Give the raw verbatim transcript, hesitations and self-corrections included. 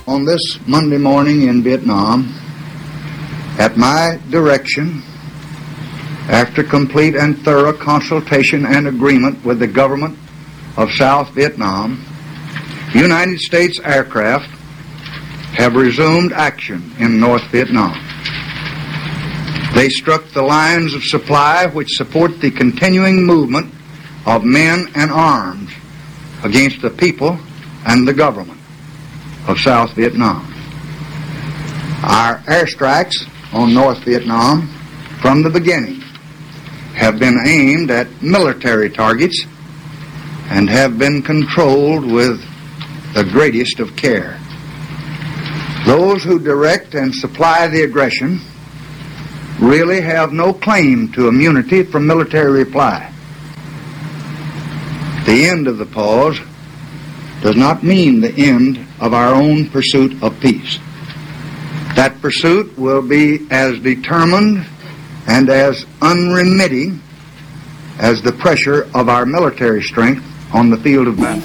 on this Monday morning in Vietnam, at my direction, after complete and thorough consultation and agreement with the government of South Vietnam, United States aircraft have resumed action in North Vietnam. They struck the lines of supply which support the continuing movement of men and arms against the people and the government of South Vietnam. Our airstrikes on North Vietnam from the beginning have been aimed at military targets and have been controlled with the greatest of care. Those who direct and supply the aggression really have no claim to immunity from military reply. The end of the pause does not mean the end of our own pursuit of peace. That pursuit will be as determined and as unremitting as the pressure of our military strength on the field of battle.